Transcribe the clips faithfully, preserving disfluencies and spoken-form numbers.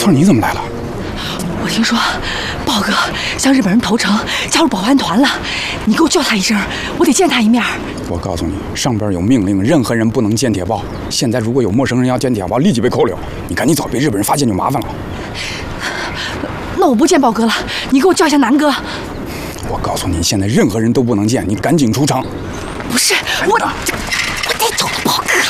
翠，你怎么来了？ 我听说豹哥向日本人投诚，加入保安团了。你给我叫他一声，我得见他一面。 我告诉你，上边有命令，任何人不能见铁豹。现在如果有陌生人要见铁豹，立即被扣留。你赶紧走，被日本人发现就麻烦了。 那我不见豹哥了，你给我叫一下南哥。 我告诉你，现在任何人都不能见，你赶紧出城。 不是我，我得找到豹哥。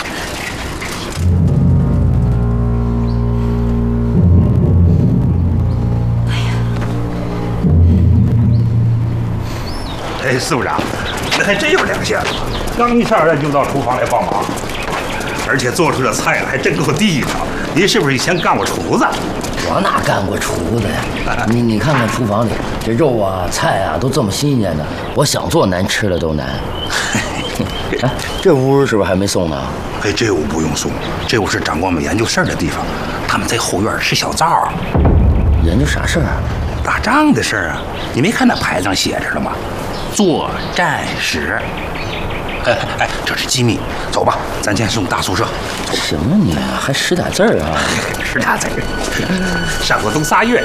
哎，司部长，那还真有良心，刚一上任就到厨房来帮忙，而且做出的菜还真够地道。您是不是以前干过厨子？ 我哪干过厨子呀？你你看看厨房里这肉啊、菜啊都这么新鲜的，我想做难吃的都难。哎，这屋是不是还没送呢？ 哎，这屋不用送，这屋是长官们研究事儿的地方，他们在后院吃小灶。 研究啥事儿啊？ 打仗的事儿啊！你没看那牌上写着了吗？作战史。哎哎，这是机密，走吧，咱先送大宿舍。 行啊你，还识点字儿啊？ 识点字儿，上过都仨月。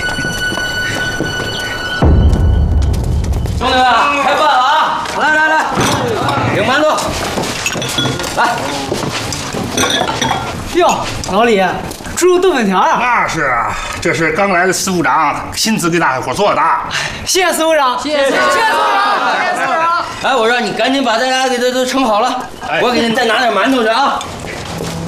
兄弟们，开饭了啊！来来来，领馒头，来。 哟，老李，猪肉炖粉条啊！ 那是啊，这是刚来的司部长亲自给大家伙做的。 谢谢司部长，谢谢谢谢司部长，谢谢司部长。 哎，我让你赶紧把大家给它都盛好了，我给你再拿点馒头去啊！